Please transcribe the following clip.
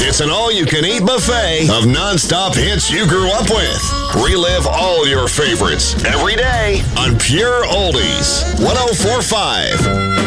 It's an all-you-can-eat buffet of non-stop hits you grew up with. Relive all your favorites every day on Pure Oldies 104.5.